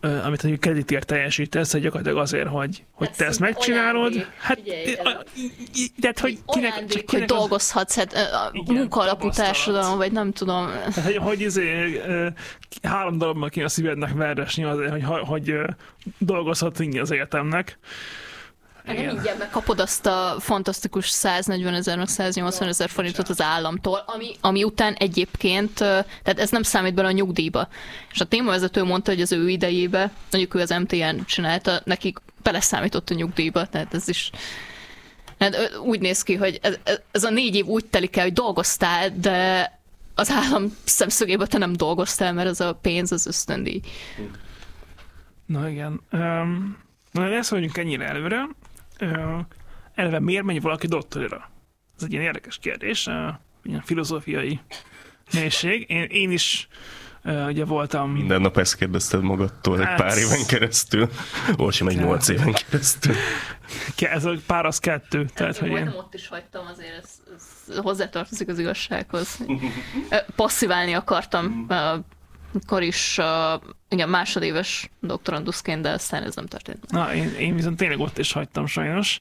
amit a kreditért teljesítesz, hogy gyakorlatilag azért, hogy te ezt megcsinálod. Hát, tehát, hogy hogy dolgozhatsz, hát munkaalapú társadalom, vagy nem tudom. Tehát, hogy 3 darabban kéne a szívednek veresni azért, hogy dolgozhat inni az életemnek. Nem ingyen megkapod azt a fantasztikus 140 000 meg 180 000 forintot az államtól, ami után egyébként, tehát ez nem számít bele a nyugdíjba. És a témavezető mondta, hogy az ő idejébe, mondjuk ő az MTN csinálta, nekik beleszámított a nyugdíjba, tehát ez is hát úgy néz ki, hogy ez a 4 év úgy telik el, hogy dolgoztál, de az állam szemszögében te nem dolgoztál, mert ez a pénz az ösztöndíj. Na igen. Na, ne szóljunk ennyire előre. Eleve miért megy valaki doktorira? Ez egy ilyen érdekes kérdés, ilyen filozófiai mélység. Én is ugye voltam... Minden nap ezt kérdezted magadtól egy pár éven keresztül. Orsi meg 8 éven keresztül. Ez a pár az 2. Tehát, hogy én ott is hagytam, azért ez hozzátartozik az igazsághoz. Passziválni akartam, akkor is igen, másodéves doktoranduszként, de aztán ez nem történt. Na, én viszont tényleg ott is hagytam sajnos.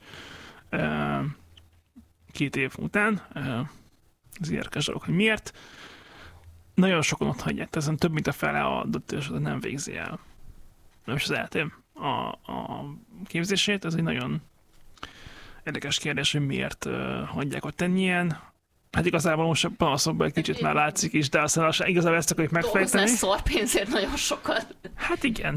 2 év után. Ez érdekes dolog, hogy miért. Nagyon sokan ott hagyják, ezen több mint a fele a doktorosodot nem végzi el. Nem is az eltém a képzését. Ez egy nagyon érdekes kérdés, hogy miért hagyják ott ennyien. Hát igazából most a panaszokban egy kicsit már látszik is, de aztán igazából ezt akarjuk megfejteni. Dolgoznál szarpénzért nagyon sokat. Hát igen.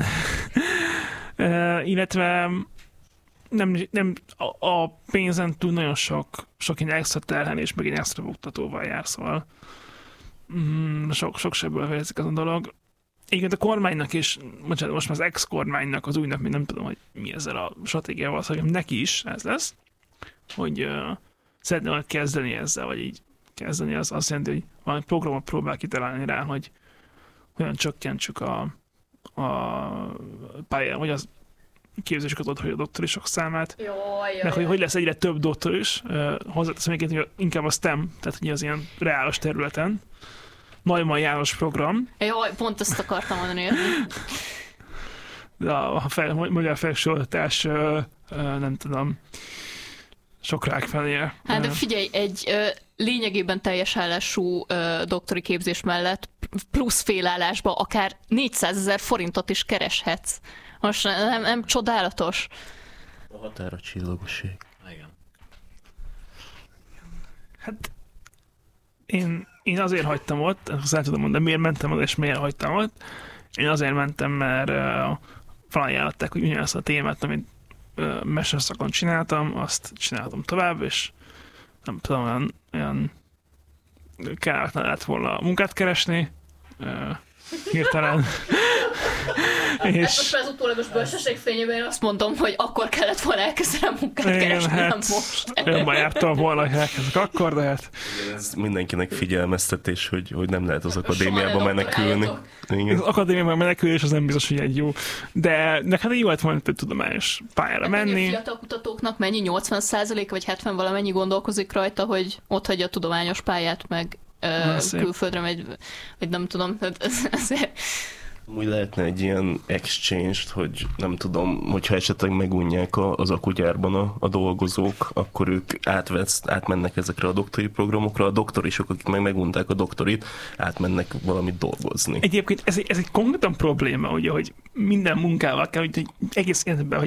Illetve nem a pénzen túl nagyon sok ilyen extra terhelés, meg egy extra oktatóval jár, szóval sok sebből fejezik az a dolog. Igen, a kormánynak is, most már az ex-kormánynak, az újnak, még nem tudom, hogy mi ezzel a stratégiával, szóval neki is ez lesz, hogy szeretne majd kezdeni ezzel, vagy így kezdeni, az azt jelenti, hogy valami programot próbál kitalálni rá, hogy hogyan csökkentsük a pályán, vagy az képzéseket ott, hogy a doktorisok számát. Meg hogy lesz egyre több doktoris, hozzáteszem egyébként, hogy inkább a STEM, tehát hogy az ilyen reális területen. Neumann János program. Jaj, pont ezt akartam mondani. De a magyar felsőoktatás, nem tudom, sok rák felé. Hát de figyelj, egy lényegében teljes állású doktori képzés mellett plusz félállásba akár 400 000 forintot is kereshetsz. Most nem csodálatos? A határa csillagoség. Igen. Hát én azért hagytam ott, azt el tudom mondani, miért mentem oda, és miért hagytam ott. Én azért mentem, mert felajánlották, hogy ugyanazt a témát, amit mesterszakon csináltam, azt csináltam tovább, és nem tudom, olyan kellemetlen lett volna munkát keresni, hirtelen. És most már az utólagos bölcsesség fényében én azt mondom, hogy akkor kellett volna elkezdenem munkát keresni, hát, nem most. Önben jártam volna, hogy elkezdek akkor, de hát... Ez mindenkinek figyelmeztetés, hogy nem lehet az akadémiába menekülni. Az akadémiába menekülés az nem biztos, hogy egy jó. De neked jó lett volna több tudományos pályára menni. A fiatal kutatóknak mennyi 80% vagy 70 valamennyi gondolkozik rajta, hogy ott hagyja a tudományos pályát, meg külföldre megy, vagy nem tudom. Ezért... Úgy lehetne egy ilyen exchange-t, hogy nem tudom, hogyha esetleg megunják az akugyárban a dolgozók, akkor ők átmennek ezekre a doktori programokra, a doktorisok, akik megunták a doktorit, átmennek valamit dolgozni. Egyébként ez egy konkrétan probléma, ugye, hogy minden munkával kell, hogy egész életben,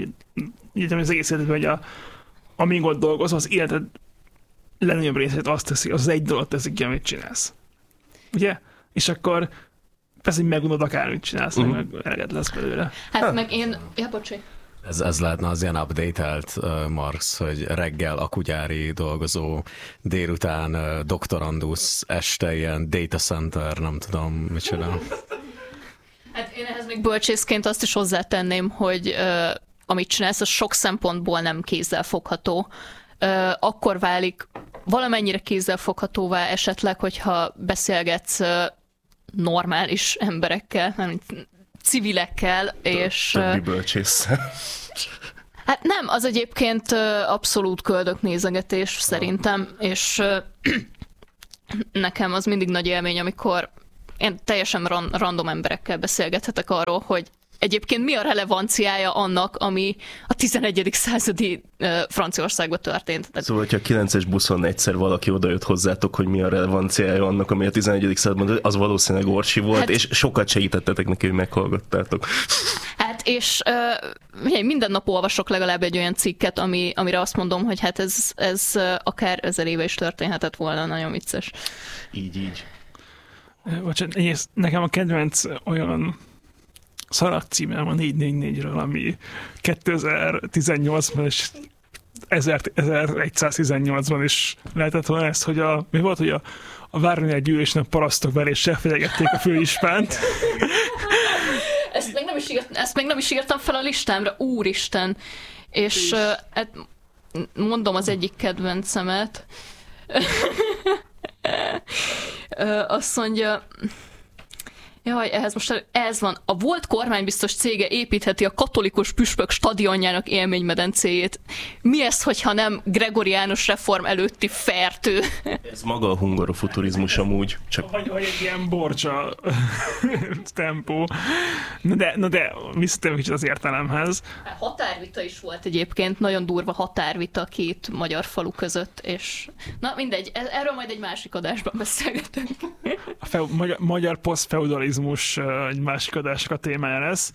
hogy amíg ott dolgozol, az életed legnagyobb részét azt teszi, az egy dolog teszik ki, amit csinálsz. Ugye? És akkor persze, hogy megunod akármit csinálsz, meg eleged lesz belőle. Hát meg én... Ja, bocsánat. Ez lehetne az ilyen update-elt Marx, hogy reggel akugyári dolgozó, délután doktorandusz, este ilyen data center, nem tudom, micsoda. Hát én ehhez még bölcsészként azt is hozzátenném, hogy amit csinálsz, az sok szempontból nem kézzelfogható. Akkor válik valamennyire kézzelfoghatóvá esetleg, hogyha beszélgetsz normális emberekkel, civilekkel, és... Többi bölcsésszel. Hát nem, az egyébként abszolút köldöknézegetés szerintem, és nekem az mindig nagy élmény, amikor én teljesen random emberekkel beszélgethetek arról, hogy egyébként mi a relevanciája annak, ami a 11. századi Franciaországban történt. Szóval, hogyha a 9-es buszon egyszer valaki odajött hozzátok, hogy mi a relevanciája annak, ami a 11. században, az valószínűleg Orsi volt, hát, és sokat segítettetek neki, hogy meghallgattátok. Hát, és minden nap olvasok legalább egy olyan cikket, amire azt mondom, hogy hát ez akár 1000 éve is történhetett volna, nagyon vicces. Így. Bocsánat, nekem a kedvenc olyan szalagcímem a 444-ről, ami 2018-ban és 1118-ban is lehetett volna ezt, hogy mi volt, hogy a váronyai gyűlésnek parasztok beléssel fenyegették a főispánt. Ezt még nem is írtam fel a listámra, úristen. És hát mondom az egyik kedvencemet. Azt mondja... Jaj, ez van. A volt kormánybiztos cége építheti a katolikus püspök stadionjának élménymedencéjét. Mi ez, hogyha nem gregoriánus reform előtti fertő? Ez maga a hungarofuturizmus amúgy. Csak... Vagy egy ilyen borcsa tempó. Na de visszatérve kicsit az értelemhez. Határvita is volt egyébként, nagyon durva határvita két magyar falu között, és na mindegy, erről majd egy másik adásban beszélgetünk. A magyar posztfeudalizmus egy másik adásnak a témája lesz.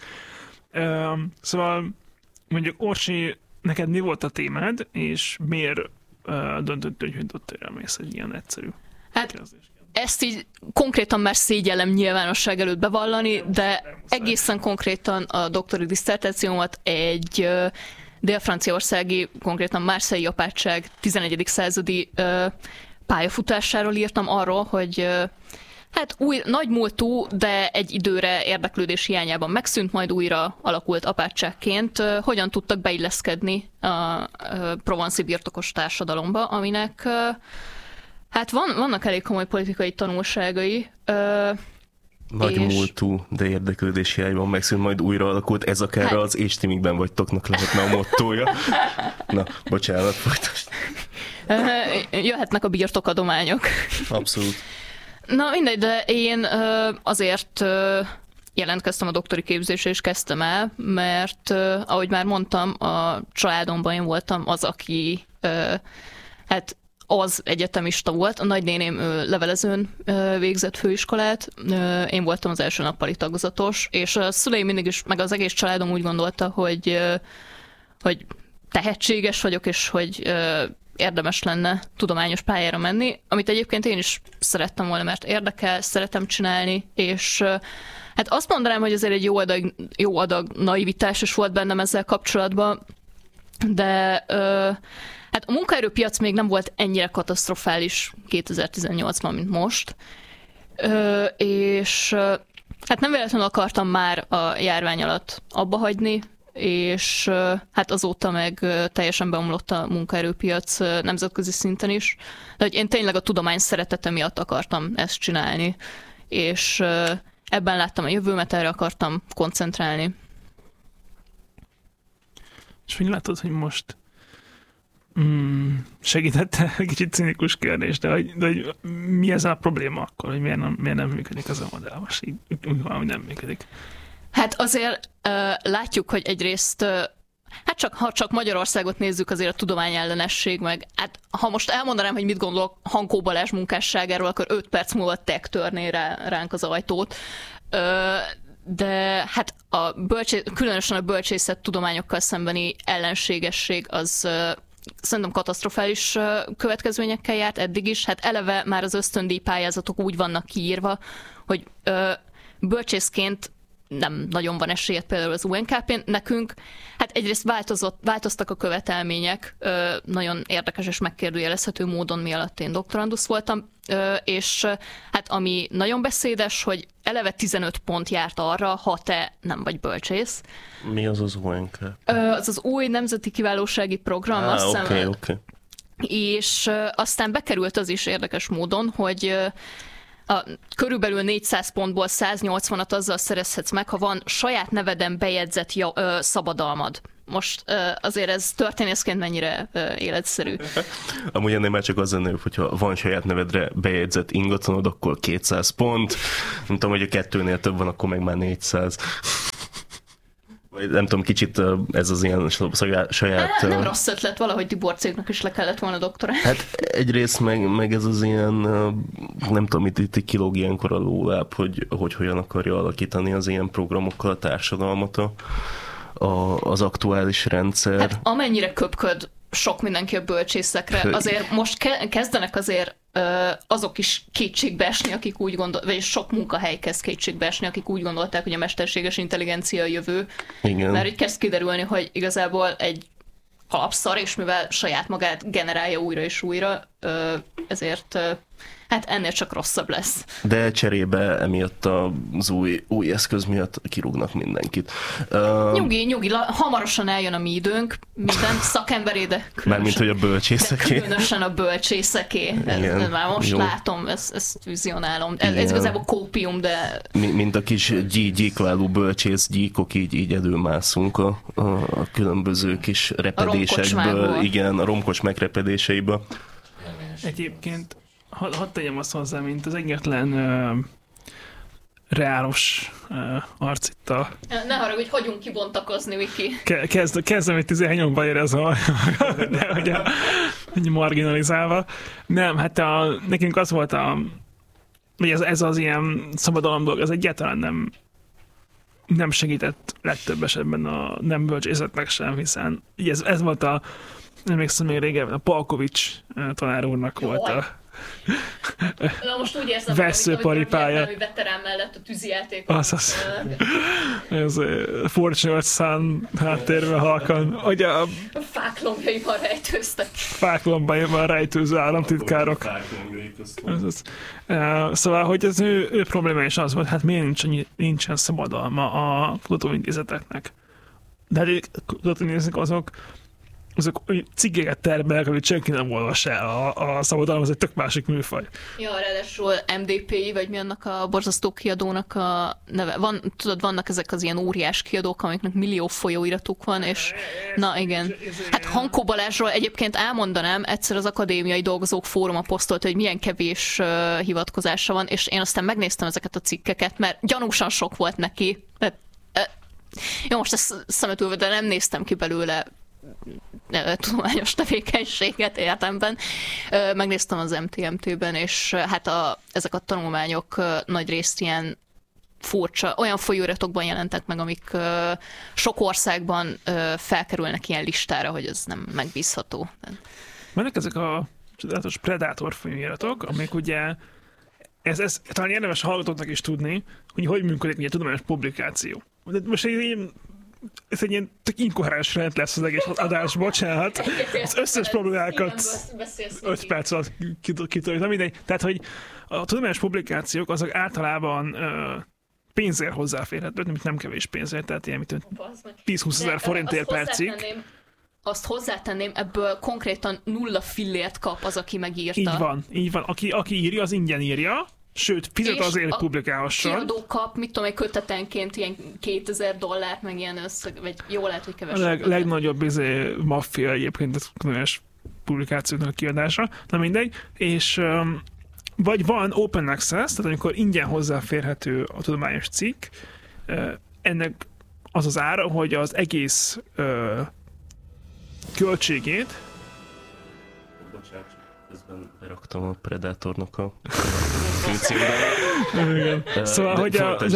Szóval mondjuk Orsi, neked mi volt a témád, és miért döntöttél, hogy dottorra mész egy ilyen egyszerű kérdés? Ezt így konkrétan már szégyellem nyilvánosság előtt bevallani, de egészen konkrétan a doktori diszertációmat egy dél-franciaországi, konkrétan Marseille apátság 11. századi pályafutásáról írtam, arról, hogy hát nagy múltú, de egy időre érdeklődés hiányában megszűnt, majd újra alakult apátságként, hogyan tudtak beilleszkedni a provanszi birtokos társadalomba, aminek hát vannak elég komoly politikai tanulságai. Nagy múltú, de érdeklődés hiányban megszűnt, majd újra alakult, ez akár hát... az Ésttimikben vagytoknak lehetne a mottója. Na, bocsánat, folytasd. Jöhetnek a birtokadományok. Abszolút. Na mindegy, de én azért jelentkeztem a doktori képzésre, és kezdtem el, mert ahogy már mondtam, a családomban én voltam az, aki hát az egyetemista volt. A nagynéném levelezőn végzett főiskolát, én voltam az első nappali tagozatos, és a szüleim mindig is, meg az egész családom úgy gondolta, hogy tehetséges vagyok, és hogy érdemes lenne tudományos pályára menni, amit egyébként én is szerettem volna, mert érdekel, szeretem csinálni, és hát azt mondanám, hogy azért egy jó adag naivitás is volt bennem ezzel kapcsolatban, de hát a munkaerőpiac még nem volt ennyire katasztrofális 2018-ban, mint most, és hát nem véletlenül akartam már a járvány alatt abba hagyni, és hát azóta meg teljesen beomlott a munkaerőpiac nemzetközi szinten is. De hogy én tényleg a tudomány szeretete miatt akartam ezt csinálni, és ebben láttam a jövőmet, erre akartam koncentrálni. És hogy látod, hogy most segítette egy kicsit cinikus kérdés, de hogy mi ez a probléma akkor, hogy miért nem működik ez a modell? Most így valami nem működik. Hát azért látjuk, hogy egyrészt, hát ha csak Magyarországot nézzük, azért a tudományellenesség, meg hát ha most elmondanám, hogy mit gondolok Hankó Balázs munkásságáról, akkor 5 perc múlva tech törné ránk az ajtót. De hát különösen a bölcsészet tudományokkal szembeni ellenségesség az szerintem katasztrofális következményekkel járt eddig is. Hát eleve már az ösztöndíj pályázatok úgy vannak kiírva, hogy bölcsészként nem nagyon van esélyed például az UNKP-n. Nekünk, hát egyrészt változtak a követelmények, nagyon érdekes és megkérdőjelezhető módon, mi alatt én doktorandusz voltam, és hát ami nagyon beszédes, hogy eleve 15 pont járt arra, ha te nem vagy bölcsész. Mi az az UNKP? Az az új nemzeti kiválósági program, azt hiszem. Okay. És aztán bekerült az is érdekes módon, hogy körülbelül 400 pontból 180-at azzal szerezhetsz meg, ha van saját neveden bejegyzett szabadalmad. Most azért ez történészként mennyire életszerű. Amúgy ennél már csak az lenne, hogyha van saját nevedre bejegyzett ingatlanod, akkor 200 pont. Nem tudom, hogy a 2-nél több van, akkor meg már 400. Nem tudom, kicsit ez az ilyen saját... Nem rossz ötlet, valahogy Tibor cégnek is le kellett volna doktorálni. Hát egyrészt meg ez az ilyen, nem tudom, itt kilóg ilyenkor a lóláb, hogy hogyan akarja alakítani az ilyen programokkal a társadalmat az aktuális rendszer. Hát amennyire köpköd sok mindenki a bölcsészekre, azért most kezdenek azért azok is kétségbe esni, akik úgy gondolták, vagy sok munkahely kezd kétségbe esni, akik úgy gondolták, hogy a mesterséges intelligencia a jövő. Igen. Mert így kezd kiderülni, hogy igazából egy kalapszar, és mivel saját magát generálja újra és újra, ezért hát ennél csak rosszabb lesz. De cserébe emiatt az új eszköz miatt kirúgnak mindenkit. Nyugi, hamarosan eljön a mi időnk, minden szakemberé, de mármint, hogy a bölcsészeké. Különösen a bölcsészeki. Már most jó. Látom, ezt vizionálom. Ez igazából kópium, de... Mint a kis gyíkváló bölcsész gyíkok, így előmászunk a különböző kis repedésekből. Igen, a romkocsmák repedéseiből. Egyébként hadd tegyem azt hozzá, mint az egyetlen reálos arc itt a... Ne haragudj, hagyjunk kibontakozni, Viki. Kezdem, hogy 17-nyomba érezem, de hogy marginalizálva. Nem, hát nekünk az volt hogy ez az ilyen szabadalom dolog, ez egyáltalán nem segített legtöbb esetben a nem bölcsészetnek sem, hiszen ez volt nem emlékszem még régebben, a Palkovics tanár úrnak volt a Na most úgy érzem, veszőparipája. Hogy veterán mellett a tűzijáték. Azaz. Ez Fortunate Son háttérben halkan. Hogy a fáklombjaiban rejtőztek. Fáklombjaiban rejtőző államtitkárok. Szóval, hogy az ő probléma is az volt, hát miért nincsen szabadalma a kutatóintézeteknek. De hát kutatóintézetek azok cikkeket termelnek, amit senki nem olvas el. A szabadalom az egy tök másik műfaj. Ja, ráadásul MDPI, vagy mi annak a borzasztó kiadónak a neve. Vannak ezek az ilyen óriás kiadók, amiknek millió folyóiratuk van, és na igen. Hát Hankó Balázsról egyébként elmondanám, egyszer az Akadémiai Dolgozók Fóruma posztolt, hogy milyen kevés hivatkozása van, és én aztán megnéztem ezeket a cikkeket, mert gyanúsan sok volt neki. Jó, most ezt szemetülve, de nem néztem ki belőle tudományos tevékenységet értemben. Megnéztem az MTMT-ben, és hát ezek a tanulmányok nagy részt ilyen furcsa, olyan folyóiratokban jelentek meg, amik sok országban felkerülnek ilyen listára, hogy ez nem megbízható. Mennek ezek a csodálatos Predator folyóiratok, amik ugye ez talán érdemes a hallgatóknak is tudni, hogy működik egy tudományos publikáció. De most ez egy ilyen tök inkoherens rend lesz az egész adás, bocsánat. Az összes problémákat 5 perc alatt kitörjük, na mindegy. Tehát, hogy a tudományos publikációk azok általában pénzért hozzáférhetők, nem kevés pénzért, tehát ilyen 10-20 ezer forintért per cikk. Azt hozzátenném, ebből konkrétan 0 fillért kap az, aki megírta. Így van. Aki írja, az ingyen írja, sőt, fizet azért, hogy publikálhasson. És a kiadó kap, mit tudom, egy kötetenként ilyen $2000, meg ilyen összeg, vagy jó lehet, hogy kevesebb. A legnagyobb maffia egyébként a különös publikációknak a kiadása, na mindegy, és vagy van open access, tehát amikor ingyen hozzáférhető a tudományos cikk, ennek az az ára, hogy az egész költségét. Bocsánat, közben beraktam a Predatornak a főcímbe. Szóval, hogy az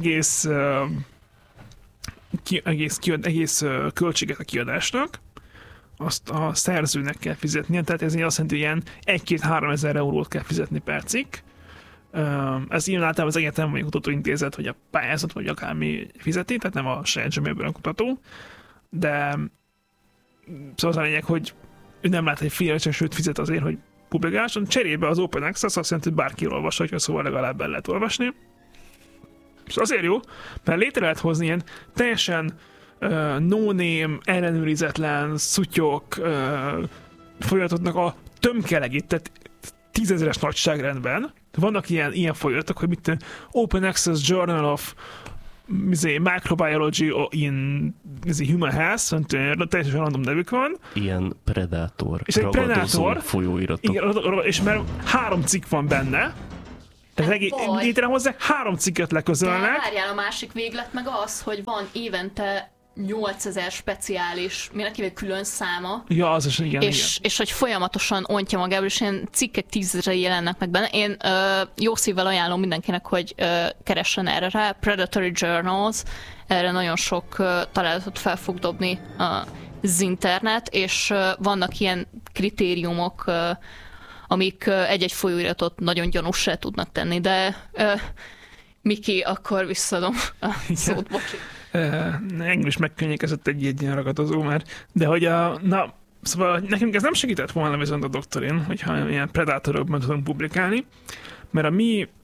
egész költséget a kiadásnak, azt a szerzőnek kell fizetnie, tehát ez azt jelenti, hogy ilyen 1-2-3 ezer eurót kell fizetni per cikk. Ez ilyen általában az egyetem vagy a kutatóintézet, vagy a pályázat, vagy akármi fizeti, tehát nem a saját zsebéből a kutató. De szóval az a lényeg, hogy ő nem lát egy félrecsen, sőt fizet azért, hogy publikálson. Cserébe az Open Access azt jelenti, hogy bárki olvashatja, szóval legalább el lehet olvasni. És azért jó, mert létre lehet hozni ilyen teljesen no-name, ellenőrizetlen, szutyok folyamatoknak a tömkelegét, tehát 10 000-es nagyságrendben. Vannak ilyen folyamatok, hogy mit Open Access Journal of Microbiology in Human Health, teljesen random nevük van. Ilyen Predator, és egy Predator folyóiratok. Igen, és mert 3 cikk van benne, tehát létrehozzák, 3 cikket leközölnek. De várjál, a másik véglet meg az, hogy van évente 8000 speciális, mindenkivel külön száma. Ja, az is igen, és hogy folyamatosan ontja magából, és ilyen cikkek 10 000 jelennek meg benne. Én jó szívvel ajánlom mindenkinek, hogy keressen erre rá. Predatory Journals, erre nagyon sok találatot fel fog dobni az internet, és vannak ilyen kritériumok, amik egy-egy folyóiratot nagyon gyanússá tudnak tenni, de Miki, akkor visszadom a szót, bocsi. Engem is megkönnyékezett egy ilyen ragadozó már, de hogy szóval nekünk ez nem segített volna viszont a doktorin, hogyha ilyen predátorokban tudunk publikálni, mert a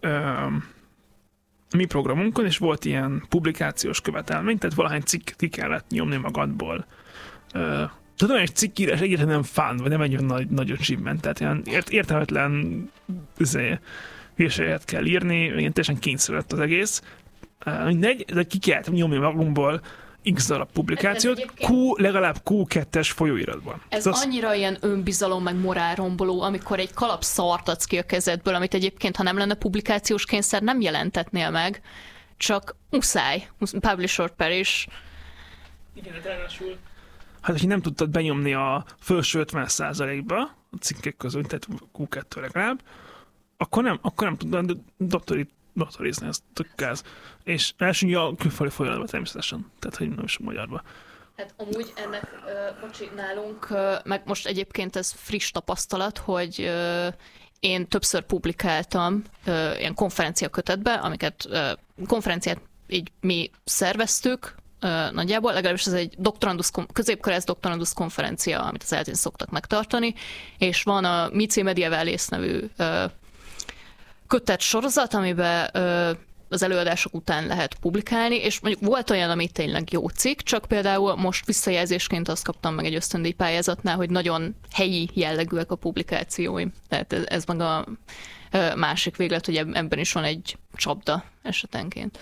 mi programunkon is volt ilyen publikációs követelmény, tehát valahány cikk ki kellett nyomni magadból. Tudom, egy cikkírás egyáltalán nem fán, vagy nem egy olyan nagy achievement, tehát ilyen értelmetlen hülyeséget kell írni, ilyen teljesen kényszerült az egész. Mindegy, de ki kellett nyomni magunkból X darab publikációt, legalább Q2-es folyóiratban. Ez annyira ilyen önbizalom meg morálromboló, amikor egy kalap szart adsz ki a kezedből, amit egyébként, ha nem lenne publikációs kényszer, nem jelentetnél meg, csak muszáj. Publish or perish. Igen, ráadásul. Hát, hogyha nem tudtad benyomni a felső 50%-ba a cikkek közül, tehát Q2 legalább, akkor nem tudod doktorizni, ez tök gáz. És első a külföldi folyamatban természetesen, tehát hogy nem is magyarba. Hát amúgy ennek, bocsi, nálunk, meg most egyébként ez friss tapasztalat, hogy én többször publikáltam ilyen konferenciakötetbe, amiket konferenciát így mi szerveztük, nagyjából, legalábbis ez egy középkorász doktorandusz konferencia, amit az eltén szoktak megtartani, és van a Mici Medievalis nevű kötet sorozat, amiben az előadások után lehet publikálni, és mondjuk volt olyan, ami tényleg jó cikk, csak például most visszajelzésként azt kaptam meg egy ösztöndíj pályázatnál, hogy nagyon helyi jellegűek a publikációim. Tehát ez meg a másik véglet, hogy ebben is van egy csapda esetenként.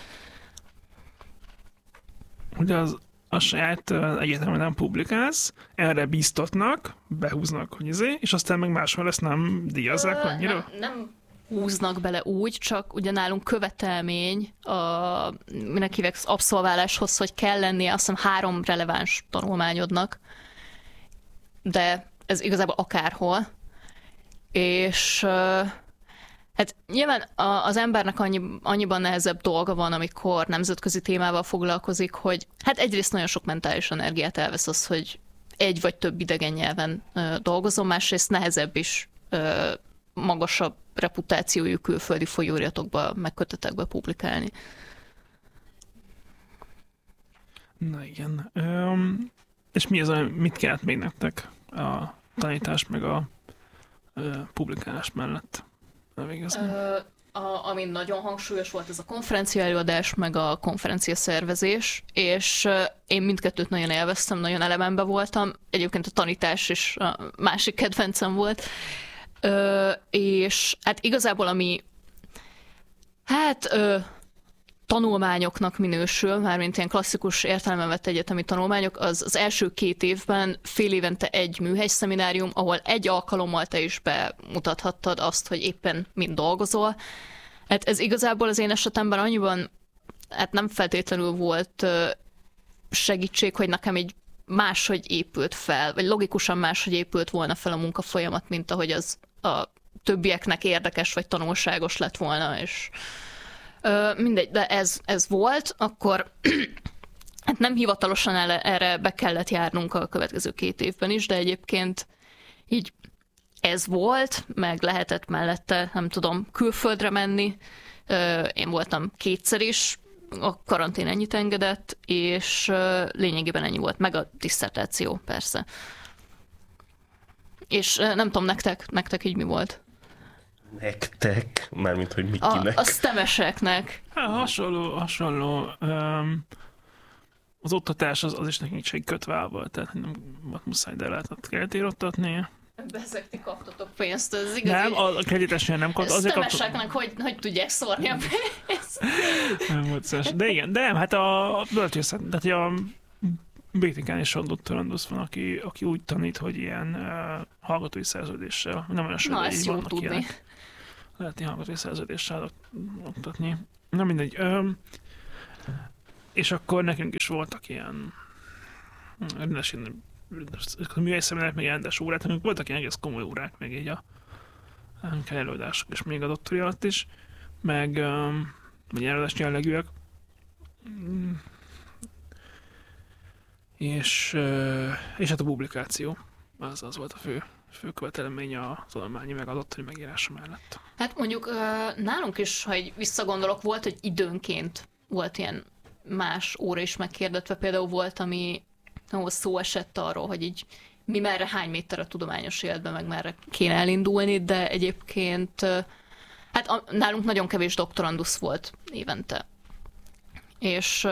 Hogy a saját egyetemen nem publikálsz, erre bíztatnak, behúznak, hogy és aztán meg máshol ezt nem díjazzák annyira? Nem húznak bele úgy, csak ugye nálunk követelmény mindenkinek abszolváláshoz, hogy kell lennie azt hiszem 3 releváns tanulmányodnak, de ez igazából akárhol. És hát nyilván az embernek annyiban nehezebb dolga van, amikor nemzetközi témával foglalkozik, hogy hát egyrészt nagyon sok mentális energiát elvesz az, hogy egy vagy több idegen nyelven dolgozom, másrészt nehezebb is magasabb reputációjú külföldi folyóiratokba, meg kötetekbe publikálni. Na igen. És mit kellett még nektek a tanítás meg a publikálás mellett elvégezni? Ami nagyon hangsúlyos volt, ez a konferencia előadás, meg a konferencia szervezés, és én mindkettőt nagyon élveztem, nagyon elemembe voltam. Egyébként a tanítás is a másik kedvencem volt. És hát igazából ami tanulmányoknak minősül, mármint ilyen klasszikus értelemben vett egyetemi tanulmányok, az első 2 évben fél évente egy műhelyszeminárium, ahol egy alkalommal te is bemutathattad azt, hogy éppen mind dolgozol. Hát ez igazából az én esetemben annyiban nem feltétlenül volt segítség, hogy nekem így máshogy épült fel, vagy logikusan máshogy épült volna fel a munkafolyamat, mint ahogy az a többieknek érdekes vagy tanulságos lett volna, és mindegy, de ez volt, akkor hát nem hivatalosan erre be kellett járnunk a következő 2 évben is, de egyébként így ez volt, meg lehetett mellette, nem tudom, külföldre menni. Én voltam 2-szer is, a karantén ennyit engedett, és lényegében ennyi volt, meg a disszertáció, persze. És nem tudom, nektek így mi volt? Nektek? Mármint, hogy Mikinek. A STEM-eseknek. Hasonló. Az oktatás az is nekünk egy kötve volt, tehát nem volt muszáj, de lehetett kreditírottatni. Ezek ti kaptatok pénzt, ez igazi. Nem, a kreditesen nem kaptatok. STEM-eseknek hogy tudják szórni a pénzt? Nem volt szes. De igen, de hát a bölcsészet, tehát a BTK-n is a doktorandusz van, aki úgy tanít, hogy ilyen hallgatói szerződéssel, nem olyan sok, így vannak ilyenek. Lehet ilyen hallgatói szerződéssel oktatni. Na mindegy. És akkor nekünk is voltak ilyen a művészeminek még rendes órát, nekünk voltak ilyen egész komoly órák, még így a előadások, és még a doktori alatt is, meg előadás jellegűek. És hát a publikáció, az volt a fő követelmény a tanulmányi meg a doktori megírása mellett. Hát mondjuk nálunk is, ha így visszagondolok, volt, hogy időnként volt ilyen más óra is megkérdetve, például volt, ahol szó esett arról, hogy így mi merre, hány méter a tudományos életben, meg merre kéne elindulni, de egyébként hát nálunk nagyon kevés doktorandusz volt évente. És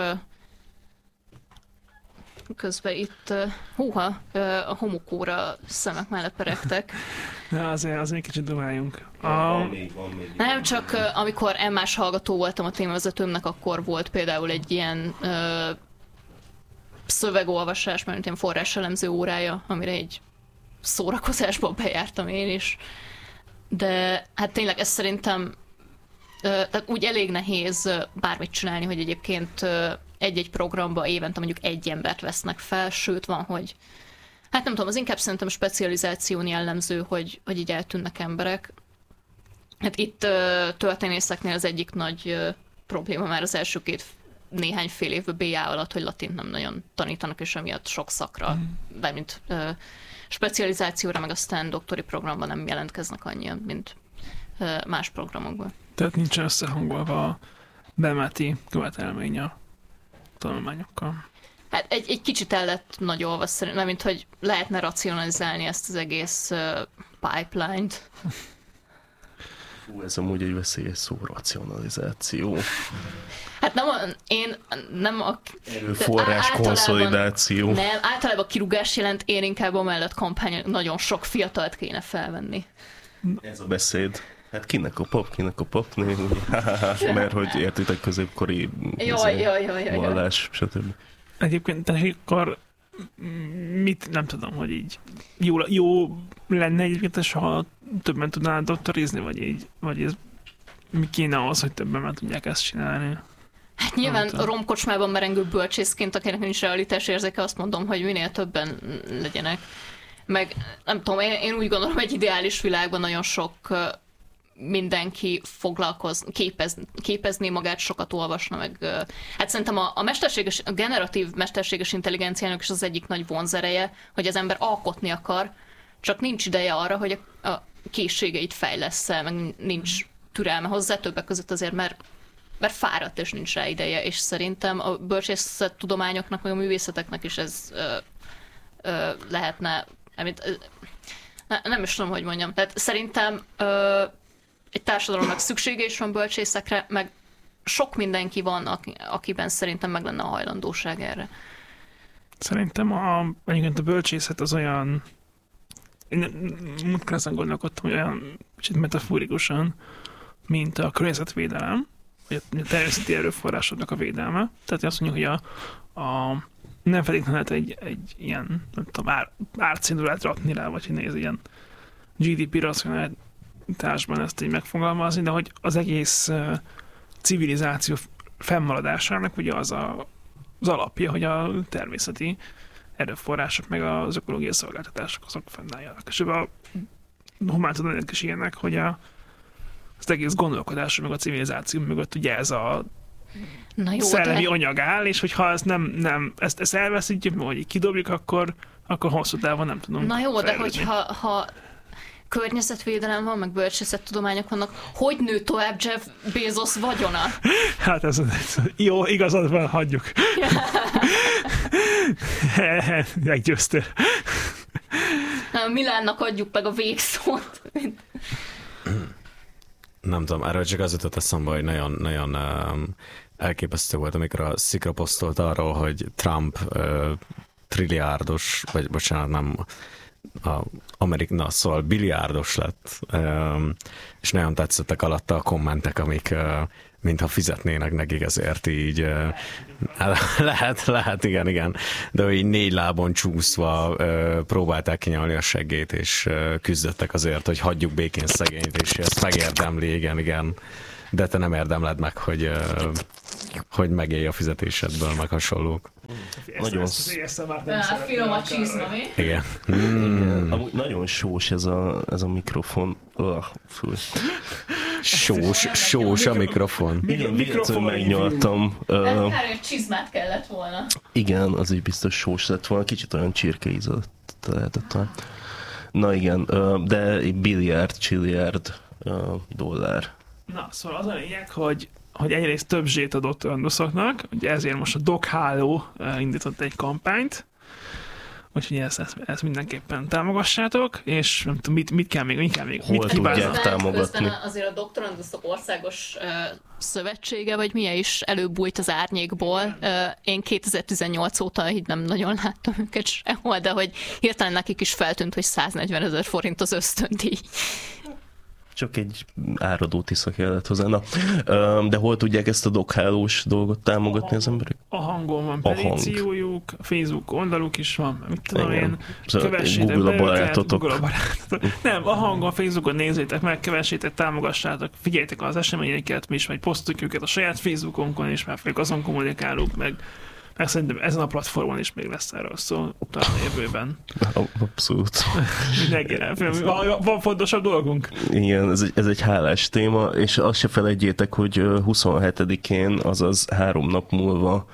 közben itt, a homokóra szemek mellett peregtek. Na, azért kicsit dumáljunk. Van még. Nem, csak amikor M-más hallgató voltam a témavezetőmnek, akkor volt például egy ilyen szövegolvasás, mert ilyen forráselemző órája, amire egy szórakozásból bejártam én is. De hát tényleg ez szerintem tehát úgy elég nehéz bármit csinálni, hogy egyébként egy-egy programba évente mondjuk egy embert vesznek fel, sőt van, hogy hát nem tudom, az inkább szerintem specializáción jellemző, hogy így eltűnnek emberek. Hát itt történészeknél az egyik nagy probléma már az első néhány fél évben BA alatt, hogy latint nem nagyon tanítanak, és emiatt sok szakra, bármint specializációra, meg aztán doktori programban nem jelentkeznek annyian, mint más programokban. Tehát nincsen összehangolva a bemeti követelmény a tanulmányokkal. Hát egy kicsit el lett nagyolva szerintem, mint hogy lehetne racionalizálni ezt az egész pipeline-t. Ez amúgy egy veszélyes szó, racionalizáció. Hát nem a erőforrás konszolidáció. Nem, általában a kirúgás jelent, én inkább amellett kampány, nagyon sok fiatalt kéne felvenni. Ez a beszéd. Hát kinek a papné, mert hogy értitek középkori vallás, stb. Egyébként akkor mit, nem tudom, hogy így jó lenne egyébként, ha többen tudnának doktorizni, vagy ez mi kéne ahhoz, hogy többen már tudják ezt csinálni? Hát nyilván a romkocsmában merengő bölcsészként, akinek nincs realitás érzéke, azt mondom, hogy minél többen legyenek. Meg nem tudom, én úgy gondolom, hogy egy ideális világban nagyon sok mindenki képezné magát, sokat olvasna, meg hát szerintem a generatív mesterséges intelligenciának is az egyik nagy vonzereje, hogy az ember alkotni akar, csak nincs ideje arra, hogy a készségeit fejlessze, meg nincs türelme hozzá, többek között azért, mert fáradt és nincs rá ideje, és szerintem a bölcsészettudományoknak, meg a művészeteknek is ez lehetne, nem is tudom, hogy mondjam. Tehát szerintem egy társadalomnak szüksége is van bölcsészekre, meg sok mindenki van, akiben szerintem meg lenne a hajlandóság erre. Szerintem egyébként a bölcsészet az olyan, én múltkor ezen gondolkodtam, hogy olyan kicsit metaforikusan, mint a környezetvédelem, vagy a természeti erőforrásoknak a védelme. Tehát azt mondjuk, hogy nem feltétlenül lehet egy ilyen, nem tudom, árcédulát rakni rá, vagy hogy néz ilyen GDP racionalitásban ezt így megfogalmazni, de hogy az egész civilizáció fennmaradásának ugye az alapja, hogy a természeti erőforrások meg az ökológiai szolgáltatások azok fennálljanak. És a humántudományok is ilyenek, hogy az egész gondolkodás meg a civilizáció mögött ugye ez a szellemi anyag áll, és hogyha ezt ezt elveszítjük, vagy kidobjuk, akkor hosszú távon nem tudom. Na jó, de hogyha környezetvédelem van, meg bölcsészettudományok vannak, hogy nő tovább Jeff Bezos vagyona? Hát ez jó, igazad van, hagyjuk. Meggyőztél. Milánnak adjuk meg a végszót. Nem tudom, erről csak az jutott eszembe, hogy nagyon elképesztő volt, amikor a Szikra posztolt arról, hogy Trump trilliárdos, vagy bocsánat, nem szóval billiárdos lett, és nagyon tetszettek alatta a kommentek, amik mintha fizetnének nekik ezért így. Lehet, igen. De így 4 lábon csúszva próbálták kinyalni a seggét, és küzdöttek azért, hogy hagyjuk békén szegényt, és ezt megérdemli, igen. De te nem érdemled meg, hogy megélj a fizetésedből, meg hasonlók. Nagyon ezt már nem finom a csizma, mi? Igen. Igen. Amúgy nagyon sós ez a mikrofon. Fúj. Sós a mikrofon. Igen, véletlenül megnyaltam. Kár, hogy csizmát kellett volna. Igen, az is biztos sós lett volna. Kicsit olyan csirkeízott lehetett. Na igen, de billiárd dollár. Na, szóval az a lényeg, hogy egyrészt több zsét adott doktorandusoknak, ugye ezért most a DocHáló indított egy kampányt, úgyhogy ezt mindenképpen támogassátok, és nem tudom, mit kell még, Hol tudják támogatni? Közben azért a doktoranduszok országos szövetsége, vagy milyen is előbújt az árnyékból. Én 2018 óta így nem nagyon láttam őket sehol, de hogy hirtelen nekik is feltűnt, hogy 140 000 forint az ösztöndíj. Csak egy áradó tisza kellett hozzá. Na, de hol tudják ezt a DocHálós dolgot támogatni az emberek? A Hangon van petíciójuk, a Facebook oldaluk is van, mit tudom én, kövessétek Google a barátotok. Nem, a Hangon, Facebookon nézzétek meg, kövessétek, támogassátok, figyeljétek az eseményeket, mi is majd posztoljuk őket a saját Facebookonkon, és már azon kommunikálunk, meg szerintem ezen a platformon is még lesz erről szó talán a jövőben. Abszolút. Mindenkire. Van fontosabb dolgunk. Igen, ez egy hálás téma, és azt se felejtjétek, hogy 27-én, azaz 3 nap múlva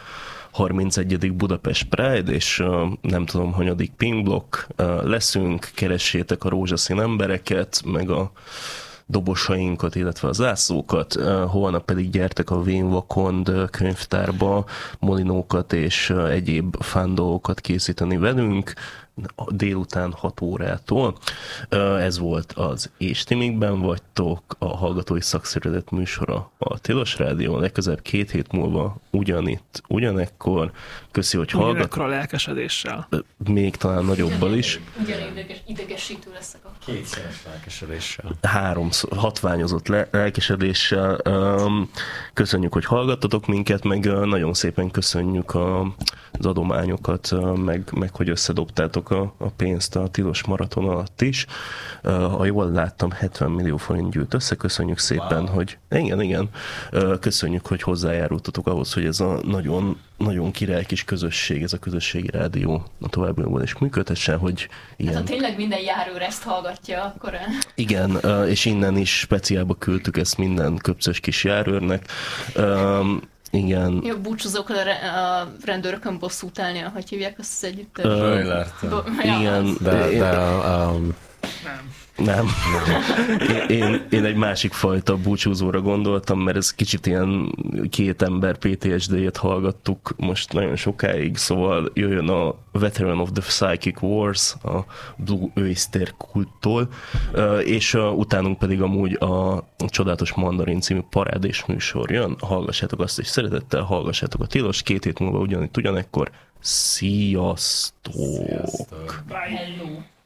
31. Budapest Pride, és nem tudom, hanyadik Pingblock leszünk, keressétek a rózsaszín embereket, meg a dobosainkat, illetve a zászlókat. Holnap pedig gyertek a Vén Vakond könyvtárba molinókat és egyéb fán dolgokat készíteni velünk délután 6 órától. Ez volt az És ti mikben vagytok, a Hallgatói Szakszervezet műsora a Tilos Rádión, legközelebb 2 hét múlva ugyanitt, ugyanekkor. Köszi, hogy ugyanekkor a lelkesedéssel. Még talán nagyobbal is. Idegesítő leszek a kétszeres lelkesedéssel. 3 hatványozott lelkesedéssel. Köszönjük, hogy hallgattatok minket, meg nagyon szépen köszönjük az adományokat, meg hogy összedobtátok a pénzt a Tilos maraton alatt is. Ha jól láttam, 70 millió forint gyűlt össze. Köszönjük szépen, hogy igen. Köszönjük, hogy hozzájárultatok ahhoz, hogy ez a nagyon, nagyon király kis közösség, ez a közösségi rádió a továbbiakban is működhessen, hogy ilyen... Hát, ha tényleg minden járőr ezt hallgatja, akkor... Igen, és innen is speciálba küldtük ezt minden köpcös kis járőrnek. Igen. Jó, búcsúzók a rendőrökön bosszút állni, ahogy hívják azt az együttes. Igen, Nem. Én egy másik fajta búcsúzóra gondoltam, mert ez kicsit ilyen 2 ember PTSD-jét hallgattuk most nagyon sokáig, szóval jöjjön a Veteran of the Psychic Wars, a Blue Oyster kulttól, és utánunk pedig amúgy a Csodálatos Mandarin című parádés műsor jön. Hallgassátok azt is szeretettel, hallgassátok a Tilos, 2 hét múlva ugyanekkor. Sziasztok! Bye. Hello!